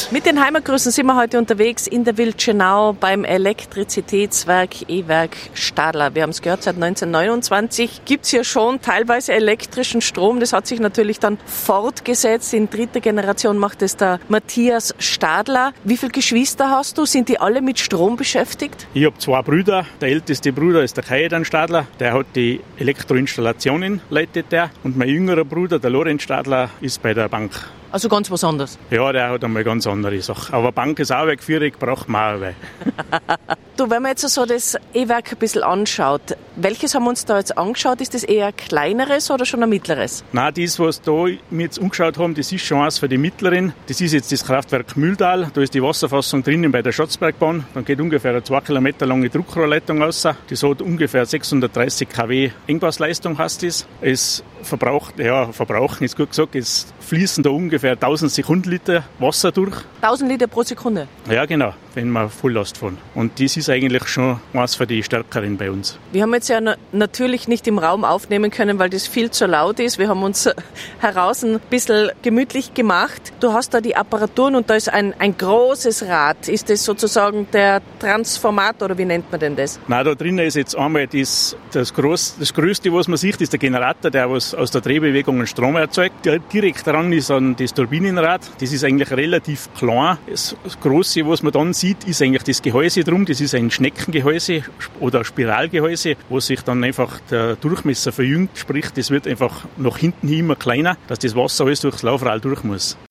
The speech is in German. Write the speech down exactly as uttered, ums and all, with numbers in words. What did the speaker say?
Mit den Heimatgrüßen sind wir heute unterwegs in der Wildschenau beim Elektrizitätswerk E-Werk Stadler. Wir haben es gehört, seit neunzehnhundertneunundzwanzig gibt es hier schon teilweise elektrischen Strom. Das hat sich natürlich dann fortgesetzt. In dritter Generation macht es der Matthias Stadler. Wie viele Geschwister hast du? Sind die alle mit Strom beschäftigt? Ich habe zwei Brüder. Der älteste Bruder ist der Kajetan Stadler. Der hat die Elektroinstallationen, leitet der. Und mein jüngerer Bruder, der Lorenz Stadler, ist bei der Bank. Also ganz was anderes? Ja, der hat einmal ganz andere Sachen. Aber Bank ist auch weggeführt, braucht man auch weg. Du, wenn man jetzt so das E-Werk ein bisschen anschaut, welches haben wir uns da jetzt angeschaut? Ist das eher ein kleineres oder schon ein mittleres? Nein, das, was da wir jetzt angeschaut haben, das ist schon eins für die mittleren. Das ist jetzt das Kraftwerk Mühltal. Da ist die Wasserfassung drinnen bei der Schatzbergbahn. Dann geht ungefähr eine zwei Kilometer lange Druckrohrleitung raus. Das hat ungefähr sechshundertdreißig Kilowatt Engpassleistung, heißt das. Es verbraucht, ja, verbrauchen ist gut gesagt, es fließen da ungefähr tausend Sekundenliter Wasser durch. tausend Liter pro Sekunde? Ja, genau, wenn wir Volllast fahren. Und das ist eigentlich schon eins für die Stärkeren bei uns. Wir haben jetzt ja na- natürlich nicht im Raum aufnehmen können, weil das viel zu laut ist. Wir haben uns heraus ein bisschen gemütlich gemacht. Du hast da die Apparaturen und da ist ein, ein großes Rad. Ist das sozusagen der Transformator oder wie nennt man denn das? Nein, da drinnen ist jetzt einmal das, das, Groß, das Größte, was man sieht, ist der Generator, der was aus der Drehbewegung einen Strom erzeugt. Der direkt dran ist an das Turbinenrad. Das ist eigentlich relativ klein. Das Große, was man dann sieht, ist eigentlich das Gehäuse drum. Das ist ein Schneckengehäuse oder Spiralgehäuse, wo sich dann einfach der Durchmesser verjüngt. Sprich, das wird einfach nach hinten hin immer kleiner, dass das Wasser alles durchs Laufrad durch muss.